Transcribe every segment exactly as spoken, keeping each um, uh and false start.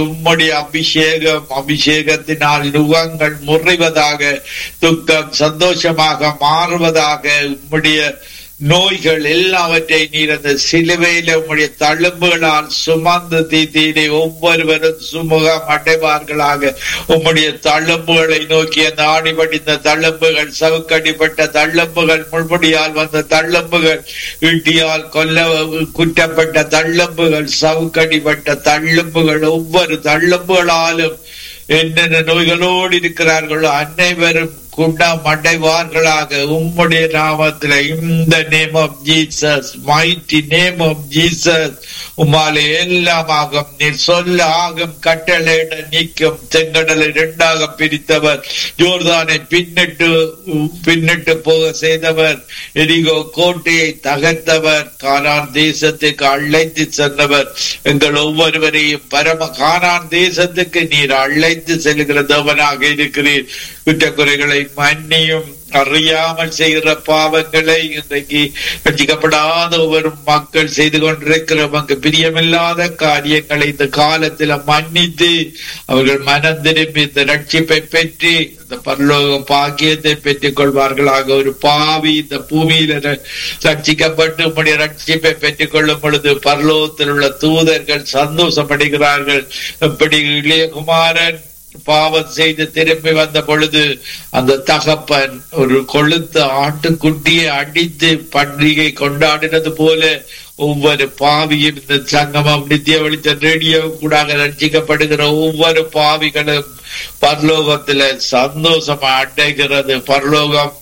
உம்முடைய அபிஷேகம், அபிஷேகத்தினால் நுகங்கள் முறிவதாக, துக்கம் சந்தோஷமாக மாறுவதாக. உம்முடைய நோய்கள் எல்லாவற்றை நீர் அந்த சிலுவையில உம்முடைய தழும்புகளால் சுமந்து தீத்தீரை ஒவ்வொருவரும் சுமுகம் அடைவார்களாக. உம்முடைய தழும்புகளை நோக்கி அந்த ஆடிபடிந்த தழும்புகள், சவுக்கடிப்பட்ட தழும்புகள், முள்முடியால் வந்த தழும்புகள், ஈட்டியால் கொல்ல குற்றப்பட்ட தழும்புகள், சவுக்கடிப்பட்ட தழும்புகள், ஒவ்வொரு தழும்புகளாலும் என்னென்ன நோய்களோடு இருக்கிறார்களோ அனைவரும் குணம் அடைவார்களாக. உம்முடைய நாமத்தில், இந்த name of Jesus, mighty name of Jesus, உம்மாலே எல்லாம் ஆகும். நீர் சொல்ல ஆகும், கட்டளையிட நீக்கும். செங்கடலை இரண்டாக பிரித்தவர், ஜோர்தானை பின்னிட்டு பின்னிட்டு போக செய்தவர், எரிகோ கோட்டையை தகர்த்தவர், கானான் தேசத்துக்கு அழைத்து சென்றவர். எங்கள் ஒவ்வொருவரையும் பரம கானான் தேசத்துக்கு நீர் அழைத்து செல்கிற தேவனாக இருக்கிறீர். குற்றக்குறைகளை மன்னியும். அறியாமல் செய்கிற பாவங்களை இன்றைக்கு ரட்சிக்கப்படாத ஒவ்வொரு மக்கள் செய்து கொண்டிருக்கிறவங்க பிரியமில்லாத காரியங்களை இந்த காலத்தில் மன்னித்து அவர்கள் மனம் திரும்பி இந்த ரட்சிப்பை பெற்று இந்த பரலோக பாக்கியத்தை பெற்றுக் கொள்வார்களாக. ஒரு பாவி இந்த பூமியில ரட்சிக்கப்பட்டு உம்முடைய ரட்சிப்பை பெற்றுக் கொள்ளும் பொழுது பரலோகத்தில் உள்ள தூதர்கள் சந்தோஷப்படுகிறார்கள். எப்படி இளையகுமாரன் பாவம் செய்து திரும்பி வந்த பொழுது அந்த தகப்பன் ஒரு கொழுத்த ஆட்டுக்குட்டியை அடித்து பண்டிகை கொண்டாடினது போல ஒவ்வொரு பாவியும் இந்த சங்கமம் நித்திய வெளிச்ச ரேடியோ கூட ரட்சிக்கப்படுகிற ஒவ்வொரு பாவிகளும் பரலோகத்துல சந்தோஷமா அடைகிறது. பரலோகம்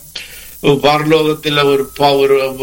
பரலோகத்தில் ஒரு ஒரு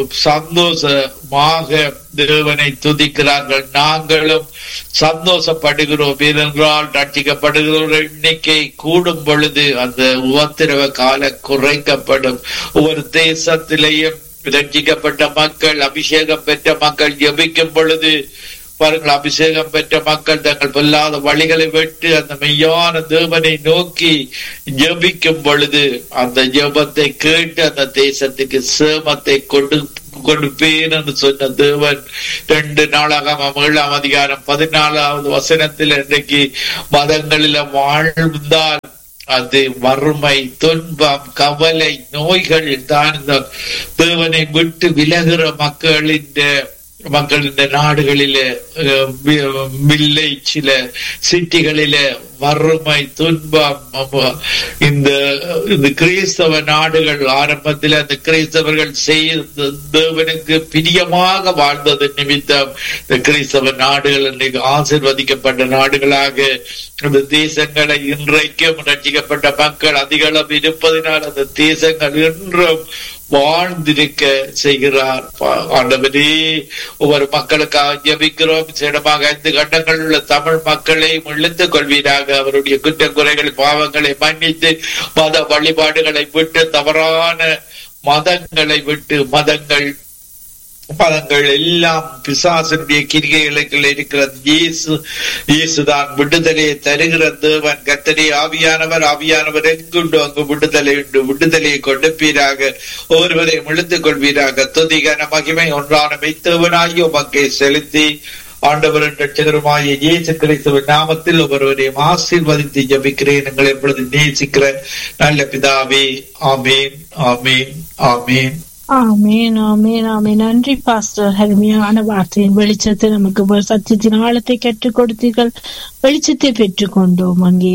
சந்தோஷமாக தேவனை துதிக்கிறார்கள். நாங்களும் சந்தோஷப்படுகிறோம். ஏனென்றால் ரட்சிக்கப்படுகிற எண்ணிக்கை கூடும் பொழுது அந்த உபத்திரவ கால குறைக்கப்படும். ஒவ்வொரு தேசத்திலேயும் ரட்சிக்கப்பட்ட மக்கள், அபிஷேகம் பெற்ற மக்கள் ஜெபிக்கும் பொழுது பாருங்கள், அபிஷேகம் பெற்ற மக்கள் தங்கள் பொல்லாத வழிகளை விட்டு அந்த மெய்யான தேவனை நோக்கி ஜெபிக்கும் பொழுது அந்த ஜெபத்தை கேட்டு அந்த தேசத்துக்கு சேமத்தை கொண்டு கொடுப்பேன் என்று சொன்ன தேவன் ரெண்டு நாளாக ஏழாம் அதிகாரம் பதினாலாவது வசனத்தில் இன்றைக்கு மதங்களில வாழ்ந்தால் அது வறுமை, துன்பம், கவலை, நோய்கள் தான் இந்த தேவனை விட்டு விலகுற மக்களின் மக்கள் இந்த நாடுகளிலே வில்லேஜில சிட்டிகளில வறுமை, துன்பம். இந்த இந்த கிறிஸ்தவ நாடுகள் ஆரம்பத்தில் அந்த கிறிஸ்தவர்கள் செய்த தேவனுக்கு பிரியமாக வாழ்ந்தது நிமித்தம் இந்த கிறிஸ்தவ நாடுகள் இன்றைக்கு ஆசீர்வதிக்கப்பட்ட நாடுகளாக அந்த தேசங்களை இன்றைக்கும் ரட்சிக்கப்பட்ட மக்கள் அதிக அளவு இருப்பதனால் அந்த தேசங்கள் இன்றும் வாழ்ந்திருக்க செய்கிறார். ஆண்டவரே, ஒவ்வொரு மக்களுக்காக ஜெபிக்கிறோம். சிடமாக ஐந்து கண்டங்கள் உள்ள தமிழ் மக்களை இழுத்துக் கொள்வீராக. அவருடைய குற்ற குறைகள் பாவங்களை மன்னித்து மத வழிபாடுகளை விட்டு தவறான மதங்களை விட்டு மதங்கள் பதங்கள் எல்லாம் பிசாசனுடைய கிரிகைகளுக்குள்ள இருக்கிறது. இயேசு இயேசுதான் விடுதலையை தருகிற தேவன். கர்த்தரே ஆவியானவர், ஆவியானவர் எங்குண்டு அங்கு விடுதலை உண்டு. விடுதலையை கொடுப்பீராக. ஒருவரையும் இழுத்துக் கொள்வீராக. துதிகன மகிமை ஒன்றான மெய்த்தேவனாகி உமக்கை செலுத்தி ஆண்டவர் ரட்சகருமாகிய இயேசு கிறிஸ்துவின் நாமத்தில் ஒவ்வொருவரையும் ஆசீர்வதித்து ஜெபிக்கிறேன் எங்களை எப்பொழுது நேசிக்கிற நல்ல பிதாவே. ஆமேன், ஆமேன், ஆமேன். ஆமேன், ஆமேன், ஆமேன். நன்றி பாஸ்டர். அருமையான வார்த்தையின் வெளிச்சத்தை நமக்கு சத்தியத்தின் ஆழத்தை கற்றுக் கொடுத்தீர்கள். வெளிச்சத்தை பெற்றுக் கொண்டோம். அங்கே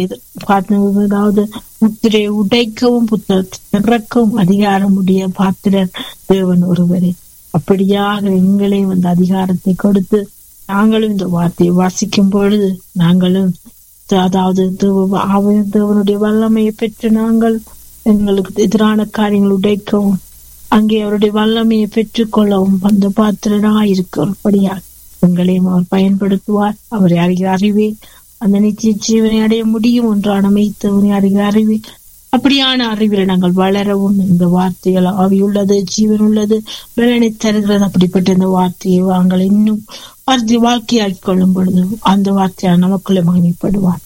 அதாவது முத்திரை உடைக்கவும் புத்தகத்தை திறக்கவும் அதிகாரம் உடைய பாத்திரர் தேவன் ஒருவரே. அப்படியாக எங்களையும் அந்த அதிகாரத்தை கொடுத்து நாங்களும் இந்த வார்த்தையை வாசிக்கும் பொழுது நாங்களும் அதாவது தேவனுடைய வல்லமையை பெற்று நாங்கள் எங்களுக்கு எதிரான காரியங்கள் உடைக்கவும் அங்கே அவருடைய வல்லமையை பெற்றுக் கொள்ளவும் அந்த பாத்திரனாக இருக்கிறபடியாக எங்களையும் அவர் பயன்படுத்துவார். அவரை அறிகிற அறிவே அந்த நித்திய ஜீவனை அடைய முடியும். ஒன்றான மெய்த்தவனை அறிகிற அறிவே அப்படியான அறிவில் நாங்கள் வளரவும் இந்த வார்த்தைகள் ஆவியுள்ளது, ஜீவன் உள்ளது, பலனை தருகிறது. அப்படிப்பட்ட இந்த வார்த்தையை நாங்கள் இன்னும் வார்த்தை வாழ்க்கையாக்கி கொள்ளும் பொழுது அந்த வார்த்தையால் நமக்குள்ளே மகிமைப்படுவார்.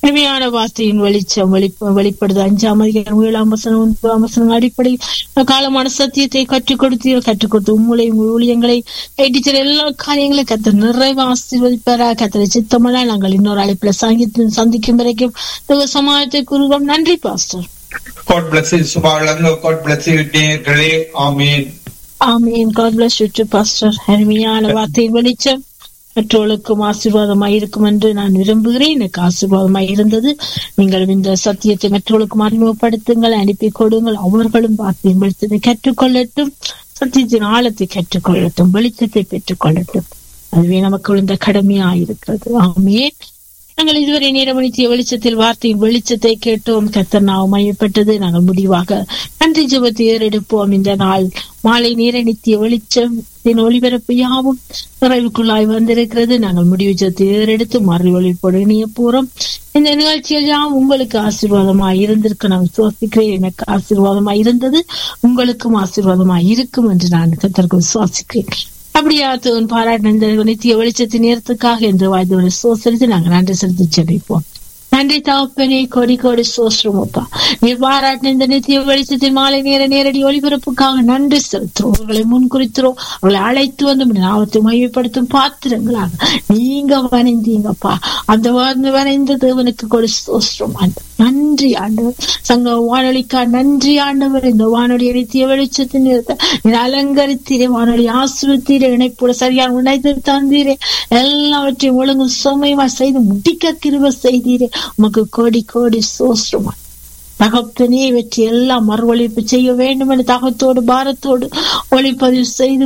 இனிமையான வார்த்தையின் வெளிச்சம் வெளிப்ப வெளிப்படுது அஞ்சாம் அதிகாரம் ஏழாம் வசனம் ஒன்பதாம் வசனம் அடிப்படையில் காலமான சத்தியத்தை கற்றுக் கொடுத்து கற்றுக் கொடுத்து உங்களை ஊழியங்களை டீச்சர் எல்லா காரியங்களையும் கத்த நிறைவு ஆசீர்வதிப்பாரா. கத்தரை சித்தமனா நாங்கள் இன்னொரு அழைப்புல சங்கி சந்திக்கும் வரைக்கும் சமாளத்தை கூறுவோம். நன்றி pastor. God bless you, சுபாலங்க. God bless you, நேயர்களே. ஆமென். ஆமென். God bless you too, Pastor. அருமையான வார்த்தையின் வெளிச்சம் மற்றவர்களுக்கும் ஆசீர்வாதமாய் இருக்கும் என்று நான் விரும்புகிறேன். எனக்கு ஆசீர்வாதமாய் இருந்தது. நீங்கள் இந்த சத்தியத்தை மற்றவர்களுக்கும் அறிமுகப்படுத்துங்கள், அனுப்பி கொடுங்கள். அவர்களும் வார்த்தையின் வெளிச்சத்தை கற்றுக்கொள்ளட்டும், சத்தியத்தின் ஆழத்தை கற்றுக்கொள்ளட்டும், வெளிச்சத்தை பெற்றுக் கொள்ளட்டும். அதுவே நமக்கு விழுந்த கடமையாயிருக்கிறது. ஆமென். நாங்கள் இதுவரை நேரமணித்திய வெளிச்சத்தில் வார்த்தையின் வெளிச்சத்தை கேட்டோம். கர்த்தர் நாமம் மையப்பட்டது. நாங்கள் முடிவாக நன்றி ஜெபத்தை ஏறெடுப்போம். இந்த நாள் மாலை நேர நித்திய வெளிச்சத்தின் ஒளிபரப்பு யாவும் நிறைவுக்குள்ளாய் வந்திருக்கிறது. நாங்கள் முடிவு ஜெபத்தை ஏறெடுத்து மறு ஒளிப்போடு இணைய போறோம். இந்த நிகழ்ச்சியில் யாவும் உங்களுக்கு ஆசீர்வாதமாய் இருந்திருக்கு நான் விசுவாசிக்கிறேன். எனக்கு ஆசீர்வாதமாய் இருந்தது, உங்களுக்கும் ஆசீர்வாதமாய் இருக்கும் என்று நான் கர்த்தருக்கு விசுவாசிக்கிறேன். அப்படியா தோன் பாராட்டின இந்த நித்திய வெளிச்சத்தின் நேரத்துக்காக என்று வாய்ந்தவனை சோசரித்து நாங்கள் நன்றி செலுத்தி ஜெபிப்போம். நன்றி தகப்பனே, கோடி கோடி சோஸ்ரமப்பா. நீர் பாராட்டின இந்த நித்திய வெளிச்சத்தின் மாலை நேர நேரடி ஒளிபரப்புக்காக நன்றி செலுத்துறோம். அவர்களை முன்குறிக்கிறோம். அவர்களை அழைத்து வந்து நாமத்தை மையப்படுத்தும் பாத்திரங்களாக நீங்க வணைந்தீங்கப்பா. அந்த வணைந்த தேவனுக்கு கொடு சோஸ்ரம். நன்றி ஆண்டவர். சங்க வானொலிக்கா நன்றி ஆண்டவர். இந்த வானொலி நித்திய வெளிச்சத்தின் நேரத்தை அலங்கரித்தீரே, வானொலி ஆசிரியத்தீரே, இணைப்போட சரியான உணைத்து தந்தீரே, எல்லாவற்றையும் ஒழுங்கும் சுமையுமா செய்து முடிக்க கிருபை செய்தீரே. உமக்கு கோடி கோடி சோஸ்ரமா தகப்பனே. வெற்றி எல்லாம் மறுவழிப்பு செய்ய வேண்டும் என்று தகத்தோடு பாரத்தோடு ஒளிப்பதிவு செய்து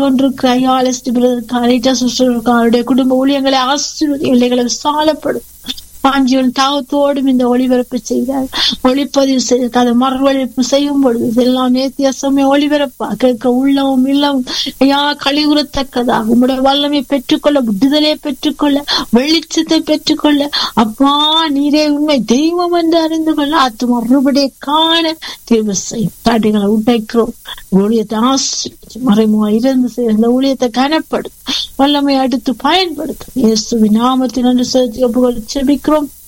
கொண்டிருக்கிற குடும்ப ஊழியங்களை ஆசீர்வதி, எல்லைகளை விசாலப்படும் பாஞ்சியன் தாகத்தோடும் இந்த ஒளிபரப்பு செய்தார். ஒளிப்பதிவு செய்த அதை மறுவழிப்பு செய்யும் பொழுது இதெல்லாம் நேத்தியாசமே ஒளிபரப்பா கேட்க உள்ளவும் இல்லவும் ஐயா கழிவுறத்தக்கதாக உங்களுடைய வல்லமை பெற்றுக்கொள்ள, விடுதலையை பெற்றுக்கொள்ள, வெளிச்சத்தை பெற்றுக்கொள்ள அப்பா நீரே உண்மை தெய்வம் என்று அறிந்து கொள்ள அத்து மறுபடியை காண தீர்வு செய்யும். தடைகளை உடைக்கிறோம். ஊழியத்தை ஆசிரியர் மறைமுக இருந்து செய்ய இந்த ஊழியத்தை கனப்படும், வல்லமை அடுத்து பயன்படுத்தும். இயேசுவின் நாமத்தில் நன்றி செலுத்தி செபிக்கிறோம்.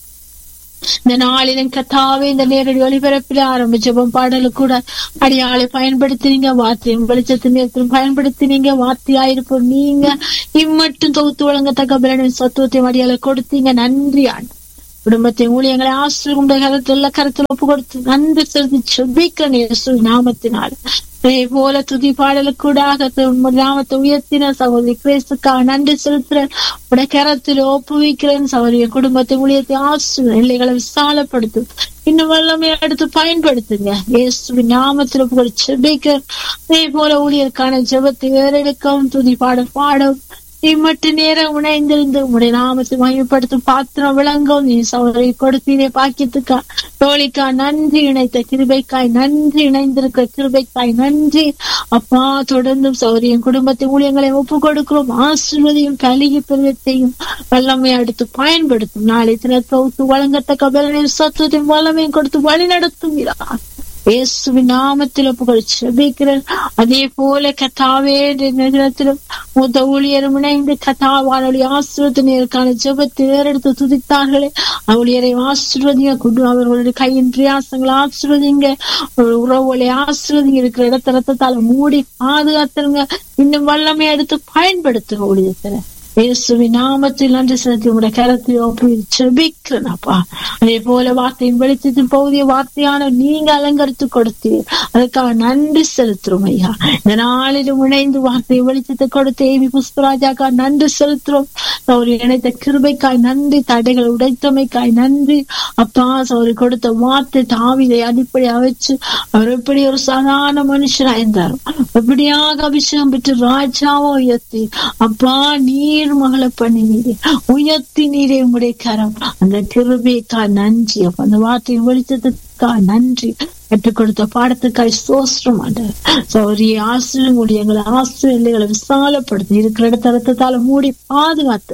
இந்த நாளிலும் கத்தாவே இந்த நேரடி ஒளிபரப்பில் ஆரம்பிச்சபம் பாடலு கூட அடியாளை பயன்படுத்தினீங்க, வார்த்தையும் வெளிச்சத்தின் நேரத்திலும் பயன்படுத்தினீங்க. வார்த்தையாயிருப்போம் நீங்க இம்மட்டும் தொகுத்து வழங்கத்தக்க பலனின் சத்துவத்தையும் அடியாளை கொடுத்தீங்க. நன்றி ஆண்டு. குடும்பத்தின் ஊழியங்களை ஆசிரியர் எல்லா கருத்தில் ஒப்பு கொடுத்து நன்றி செலுத்தி செபிக்கிறேன் நாமத்தினால். அதே போல துதி பாடலுக்கூடாக நாமத்தை உயர்த்தின சகோதரி கிறிஸ்துக்காக நன்றி செலுத்துறேன். உடைய கரத்தில் ஒப்புவிக்கிறேன். சகோதரிய குடும்பத்தை ஊழியத்தை ஆசிரியர் எல்லைகளை விசாலப்படுத்தும், இன்னும் வல்லமை எடுத்து பயன்படுத்துங்க. இயேசுவின் நாமத்தில் ஒப்பு செபிக்கிறேன். அதே போல ஊழியருக்கான ஜெபத்தை ஏறெடுக்கவும் துதி பாடல் பாடவும் இம்மட்டு நேரம் உணைந்திருந்து உடைய நாமத்தை மையப்படுத்தும் பாத்திரம் விளங்கும். நீ சௌரை கொடுத்தீரே பாக்கியத்துக்கா தோழிக்கா நன்றி, இணைத்த கிருபைக்காய் நன்றி, இணைந்திருக்கிற கிருபைக்காய் நன்றி அப்பா. தொடர்ந்தும் சௌரியின் குடும்பத்தை ஊழியங்களை ஒப்பு கொடுக்கிறோம். ஆசீர்வதியும் கலிகி பிரியத்தையும் வல்லமையை அடுத்து பயன்படுத்தும். நாளை தினத்து வழங்கத்தக்க பலனையும் சத்துவத்தையும் வல்லமையும் கொடுத்து வழி நடத்துகிறார். இயேசுவின் நாமத்தில் ஒப்புகள் செபிக்கிறேன். அதே போல கத்தாவே நேரத்திலும் மூத்த ஊழியரும் இணைந்து கத்தா வானொலி ஆசீர்வதிக்கான ஜெபத்தை ஏறெடுத்து துதித்தார்களே, ஊழியரை ஆசீர்வதிங்க. குடு அவர்களுடைய கையின் பிரியாசங்களை ஆசீர்வதிங்க, உறவுகளை ஆசீர்வதிங்க. இருக்கிற இடத்த ரத்தத்தால மூடி பாதுகாத்துருங்க. இன்னும் வல்லமை எடுத்து பயன்படுத்துங்க ஊழியத்துல. இயேசுவின் நாமத்தில் நன்றி செலுத்தி உங்களுடைய கரத்தை செபிக்கிறேன்ப்பா. அதே போல வார்த்தையின் வெளிச்சத்தின் பகுதிய வார்த்தையான நீங்க அலங்கரித்து கொடுத்தீர், அதுக்காக நன்றி செலுத்துறோம் ஐயா. இந்த நாளிலும் இணைந்து வார்த்தையை வெளிச்சத்தை கொடுத்த ஏவி புஷ்பராஜாக்கா நன்றி செலுத்துறோம். சௌரி இணைத்த கிருபைக்காய் நன்றி, தடைகளை உடைத்தமைக்காய் நன்றி அப்பா. சௌரி கொடுத்த வார்த்தை தாவிதை அடிப்படையா வச்சு அவர் எப்படி ஒரு சாதாரண மனுஷனா இருந்தாரோ எப்படியாக அபிஷேகம் பெற்று ராஜாவோ உயர்த்தி அப்பா நீர் மகளை பண்ணினீரே, உயர்த்தி நீரே உங்களுடைய கரம். அந்த கிருபைக்கா நன்றி அப்ப. அந்த வார்த்தையின் வெளிச்சத்துக்கா நன்றி. கற்றுக் கொடுத்த பாடத்துக்காய் சோஸ்ரம் ஆண்டவர். சௌரிய ஆசிரியர் ஊழியங்களை ஆசிரியர்களை விசாலப்படுத்தி இருக்கிற இடத்த ரத்தத்தால மூடி பாதுகாத்து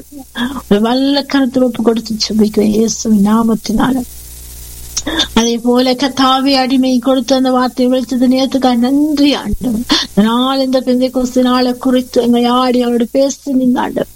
வல்ல கருத்தில் ஒப்பு கொடுத்து செபிக்கிறேன் இயேசுவின் நாமத்தினால. அதே போல கத்தாவே அடிமை கொடுத்து அந்த வார்த்தை வெளிச்சது நேரத்துக்காக நன்றி ஆண்டவர். நாள் இந்த பெந்தைக்கோஸ்து நாளை குறித்து எங்க ஆடி அவரோட பேசி நீங்க ஆண்டவர்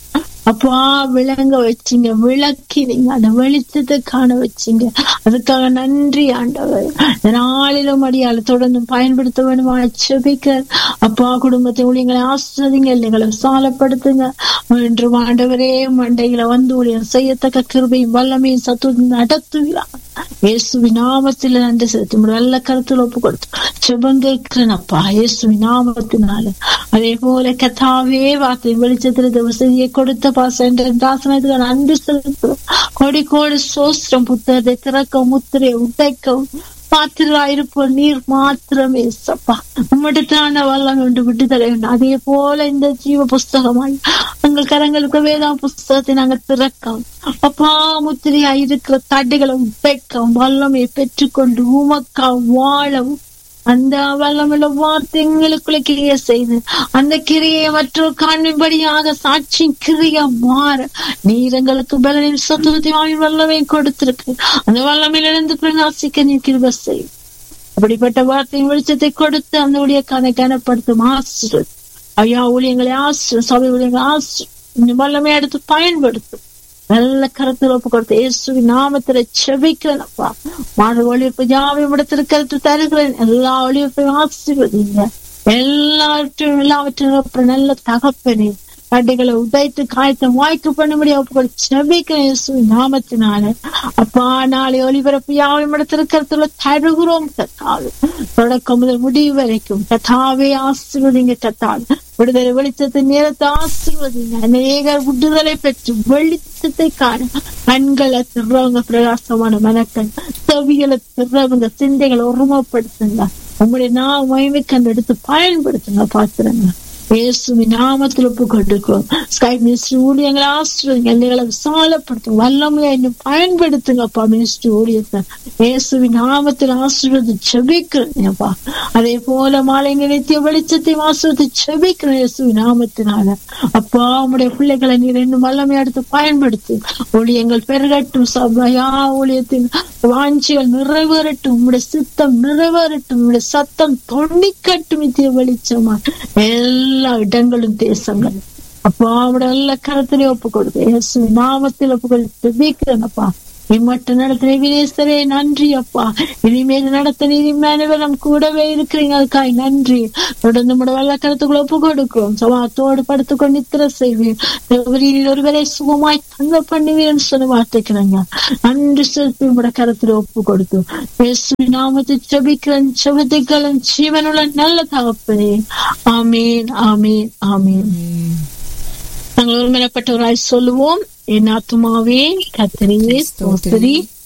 அப்பா விளங்க வச்சீங்க, விளக்கினீங்க, அந்த வெளிச்சத்தை காண வச்சீங்க. அதுக்காக நன்றி ஆண்டவர். நாளிலும் அடியால தொடர்ந்து பயன்படுத்த வேண்டுமா செபிக்க. அப்பா குடும்பத்தை ஊழியங்களை ஆசிரியங்க, இல்லைங்களை சாலப்படுத்துங்க. என்று ஆண்டவரே மண்டைகளை வந்து ஊழியம் செய்யத்தக்க கிருபையும் வல்லமையும் சத்து நடத்துகிறார். இயேசுவின் நாமத்தில் நன்றி செலுத்தி நல்ல கருத்தில் ஒப்பு கொடுத்து செபம் கேட்கிறேன் அப்பா இயேசுவின் நாமத்தினால. அதே போல கத்தாவே வார்த்தை வெளிச்சத்தில் வசதியை கொடுத்த பாசனத்துக்கு நன்றி செலுத்துறோம். கோடி கோடி சோஸ்திரம் புத்தகத்தை திறக்க முத்திரை உடைக்கவும் பாத்திராயிருப்போம் நீர் மாத்திரமே சப்பா. உம்மிடத்தான வல்லம் என்று விட்டுதலை வேண்டும். அதே போல இந்த ஜீவ புஸ்தகமாய் எங்கள் கரங்களுக்கு வேதாம் புஸ்தகத்தை நாங்கள் திறக்கவும் அப்பா முத்திரையா இருக்கிற தடைகளை உடைக்கவும் வல்லமையை பெற்றுக்கொண்டு உமக்கா வாழவும் அந்த வல்லமுள்ள வார்த்தை எங்களுக்குள்ள கிரிய செய்து அந்த கிரியை மற்றொரு காணும்படியாக சாட்சி கிரியா மாற நீர் எங்களுக்கு பலனின் சத்துவத்தையும் வல்லமையும் கொடுத்திருக்கு. அந்த வல்லமையில் இருந்து பிரகாசிக்க நீர் கிருபை செய்யும். அப்படிப்பட்ட வார்த்தையின் வெளிச்சத்தை கொடுத்து அந்த ஊழியக்கான கனப்படுத்தும் ஆசிரியர் ஐயா ஊழியங்களை ஆசிரியர் சபை ஊழியங்களை ஆசிரியர் இந்த வல்லமையை எடுத்து பயன்படுத்தும். நல்ல கருத்தில் ஒப்பு கொடுத்த இயேசுவின் நாமத்துல செபிக்கிறேன்ப்பா. மாணவ ஒளியப்ப யாவையும் இடத்திற்கு தருகிறேன். எல்லா ஒளியப்பையும் ஆசீர்வதிங்க. எல்லாவற்றையும் எல்லாவற்றையும் நல்ல தகப்பனே கடைகளை உதைத்து காயத்தை வாய்க்கு பண்ணும்படி ஒப்பு செபிக்கிறேன் இயேசுவின் நாமத்தினால. அப்பா நாளை ஒளிபரப்பு யாவையும் இடத்திற்கு தருகிறோம் கத்தாவே. தொடக்கம் முதல் முடிவு வரைக்கும் கத்தாவே ஆசீர்வதிங்க கத்தாவே. விடுதலை வெளிச்சத்தை நேரத்தை ஆசீர்வதிங்க. அநேக விடுதலை பெற்று வெளிச்சத்தை காண கண்களை திறவங்க, பிரகாசமான மனக்கண் செவிகளை திறவங்க, சிந்தைகளை ஒருமைப்படுத்துங்க. உங்களுடைய நான் மகிமைக்கண் எடுத்து பயன்படுத்துங்க. பாத்துருங்க இயேசுவின் நாமத்தில் ஒப்பு கொண்டிருக்கிறோம். ஸ்கை மினிஸ்ட்ரி ஊழியங்களை ஆசிரியங்க, எல்லைகளை விசாலப்படுத்துங்க, வல்லமையா இன்னும் பயன்படுத்துங்கப்பா. மினிஸ்ட்ரி ஊழியத்தை இயேசுவின் நாமத்தில் ஆசீர்வதி செபிக்கிறேன்ப்பா. அதே போல மாலை நினைத்திய வெளிச்சத்தை ஆசீர்வதி செபிக்கிறேன் இயேசுவின் நாமத்தினால. அப்பா உங்களுடைய பிள்ளைகளை நீர் இன்னும் வல்லமையா எடுத்து பயன்படுத்து. ஊழியங்கள் பெருகட்டும், சபையா ஊழியத்தின் வாஞ்சிகள் நிறைவேறட்டும், உங்களுடைய சித்தம் நிறைவேறட்டும், உங்களுடைய சத்தம் தொண்டிக்கட்டும். நித்திய வெளிச்சமா எல்லா இடங்களும் தேசங்கள் அப்பா அவட எல்லா கரத்திலே ஒப்பு கொடுத்து இயேசுவின் நாமத்தில் ஒப்பு கொடுத்து இம்மட்ட நடத்தின வினேஸ்வரே நன்றி அப்பா. இனிமேல் நடத்த நீதிமேனவரம் கூடவே இருக்கிறீங்க, அதுக்காய் நன்றி. தொடர்ந்து நம்முடைய வல்ல கருத்துக்களை ஒப்பு கொடுக்கிறோம். சவாத்தோடு படுத்துக்கொண்டு நித்திர செய்வீர், ஒருவரை சுகமாய் தங்க பண்ணுவீர்னு சொன்ன வார்த்தைக்கிறாங்க. நன்றி செலுத்தி நம்முடைய கருத்துல ஒப்பு கொடுத்தோம். இயேசுவின் நாமத்தை ஜெபிக்கிறேன் செபத்தைகளும் ஜீவனுள்ள நல்ல தகப்பனே. ஆமீன் ஆமீன் ஆமீன். நாங்கள் ஒருமனப்பட்டவராய் சொல்லுவோம். என் ஆத்துமாவே கர்த்தரையே ஸ்தோத்திரி,